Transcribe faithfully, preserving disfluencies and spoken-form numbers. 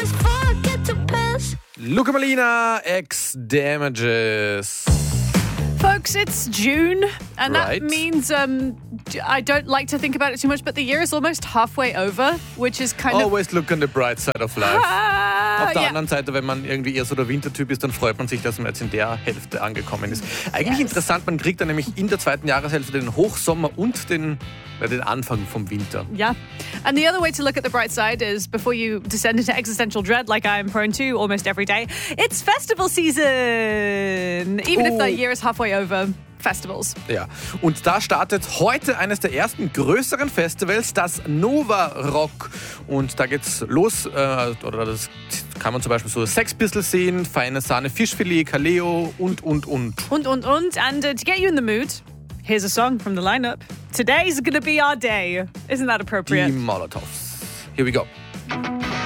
always forget to piss. Luca Molina, X Damages. Folks, it's June, and Right. that means um, I don't like to think about it too much, but the year is almost halfway over, which is kind of... Always look on the bright side of life. Ah, Auf der yeah. anderen Seite, wenn man irgendwie eher so der Wintertyp ist, dann freut man sich, dass man jetzt in der Hälfte angekommen ist. Eigentlich Yes. interessant, man kriegt dann nämlich in der zweiten Jahreshälfte den Hochsommer und den, ja, den Anfang vom Winter. Yeah. And the other way to look at the bright side is before you descend into existential dread like I'm prone to almost every day, it's festival season. Even if Oh. the year is halfway over, festivals. Ja, und da startet heute eines der ersten größeren Festivals, das Nova Rock. Und da geht's los, äh, oder das kann man zum Beispiel so Sex Pistols sehen, Feine Sahne, Fischfilet, Kaleo und, und, und. Und, und, und. And uh, to get you in the mood, here's a song from the lineup. Today's gonna be our day. Isn't that appropriate? Die Molotovs. Here we go.